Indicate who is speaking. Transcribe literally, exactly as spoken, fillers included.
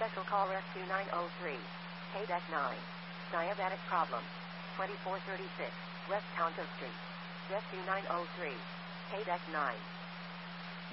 Speaker 1: Special call Rescue nine oh three. K-Deck nine. Diabetic problem. twenty-four thirty-six. West Counter Street. Rescue nine oh three. K-Deck nine.